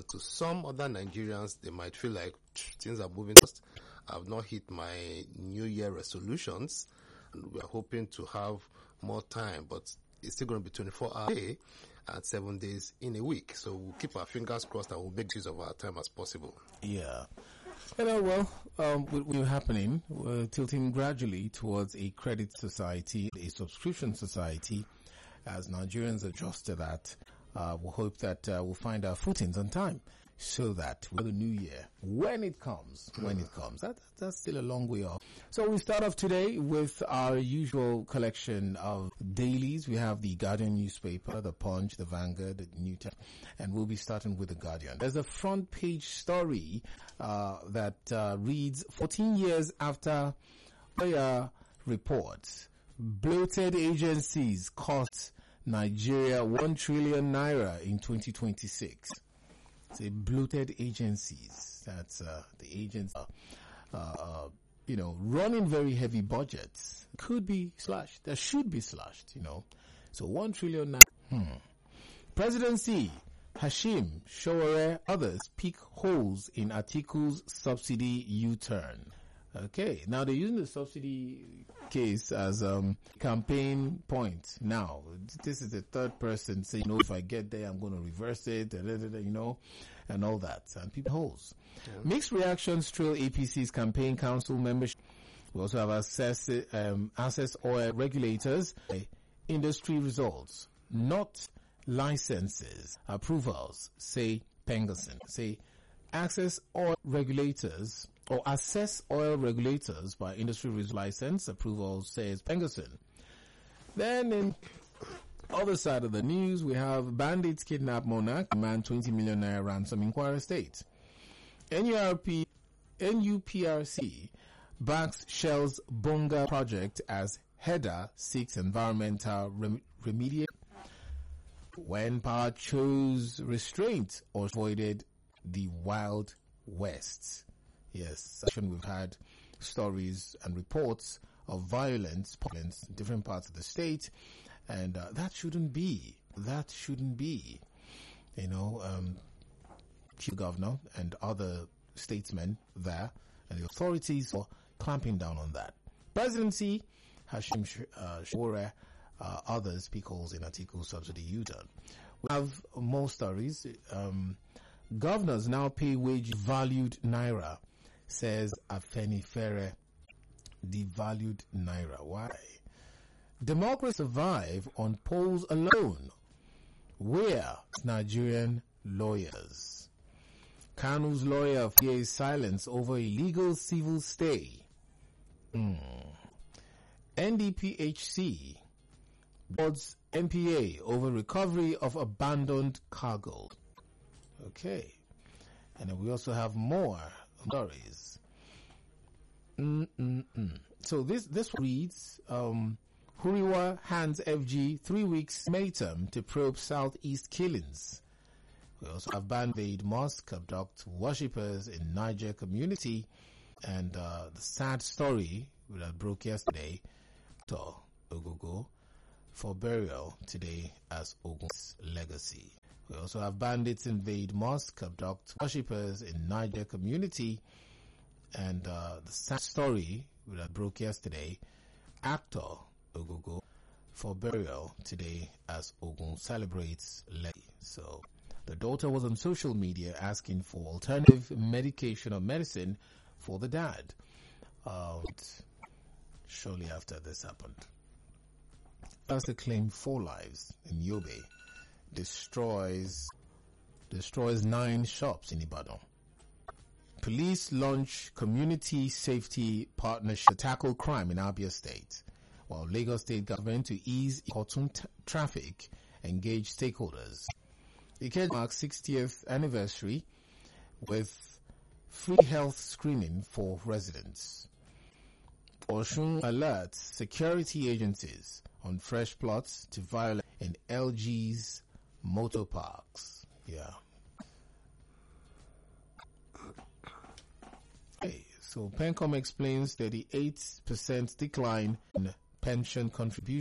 to some other Nigerians, they might feel like things are moving fast. I've not hit my New Year resolutions, and we are hoping to have more time, but it's still going to be 24 hours a day and 7 days in a week. So we'll keep our fingers crossed and we'll make use of our time as possible. Yeah. What's happening, we're tilting gradually towards a credit society, a subscription society, as Nigerians adjust to that. We'll hope that we'll find our footings on time, so that the new year, when it comes, that's still a long way off. So we start off today with our usual collection of dailies. We have the Guardian newspaper, the Punch, the Vanguard, the New Times, and we'll be starting with the Guardian. There's a front page story that reads, 14 years after Oya reports, bloated agencies cost Nigeria 1 trillion naira in 2026. Say bloated agencies. That's the agents, running very heavy budgets. Could be slashed. That should be slashed. So 1 trillion. Presidency, Hashim, Showore, others pick holes in Atiku's subsidy U-turn. Okay, now they're using the subsidy case as campaign point. Now, this is the third person saying, if I get there, I'm going to reverse it, and all that. And people holes. Yeah. Mixed reactions trail APC's campaign council membership. We also have access oil regulators, industry results, not licenses, approvals, say Pengerson. Say access oil regulators or assess oil regulators by industry license approval, says Pengerson. Then in other side of the news, we have bandits kidnap monarch, demand 20 million naira ransom in Kwara State. NUPRC backs Shell's Bonga project as header seeks environmental remediation. When power chose restraint or avoided the Wild West. Yes, we've had stories and reports of violence in different parts of the state, and that shouldn't be. The governor and other statesmen there and the authorities for clamping down on that. Presidency, Hashim Showore, others pick holes in Atiku subsidy U-turn. We have more stories. Governors now pay wage valued naira, says Afenifere. Devalued naira. Why? Democracy survive on polls alone. Where Nigerian lawyers? Kanu's lawyer fears silence over illegal civil stay. NDPHC boards MPA over recovery of abandoned cargo. Okay. And then we also have more stories. So this reads, Huriwa hands FG 3 weeks ultimatum to probe Southeast killings. We also have Band-Aid Mosque abduct worshippers in Niger community, and the sad story that broke yesterday, to Ogogo, for burial today as Ogun's legacy. We also have bandits invade mosque, abduct worshippers in Niger community, and the sad story that broke yesterday, actor Ogogo, for burial today as Ogun celebrates legacy. So the daughter was on social media asking for alternative medication or medicine for the dad. Shortly after this happened, after claimed 4 lives in Yobe, destroys 9 shops in Ibadan. Police launch community safety partnership to tackle crime in Abia State, while Lagos State government to ease Kotun traffic, engage stakeholders. Ikeja marks 60th anniversary with free health screening for residents. Osun alerts security agencies on fresh plots to violate in LG's motor parks. Yeah. Okay, so PENCOM explains 38% decline in pension contribution.